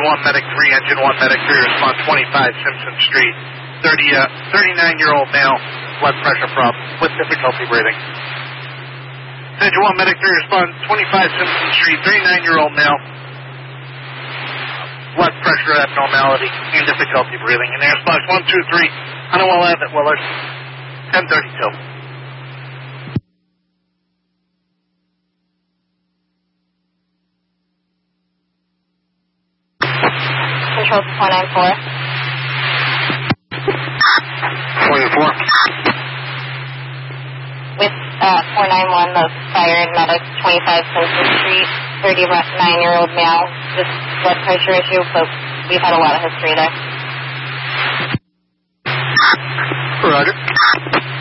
Engine 1, Medic 3, Engine 1, Medic 3, respond 25 Simpson Street. 39-year-old male, blood pressure problem with difficulty breathing. Engine 1, Medic 3, respond 25 Simpson Street, 39-year-old male, blood pressure abnormality and difficulty breathing. And there's box 123, Honeywell Ave at Willard, 1032. Control 494. 494. With 491, the fired medic, 25 Simpson Street, 39-year-old male, this blood pressure issue, but we've had a lot of history there. Roger.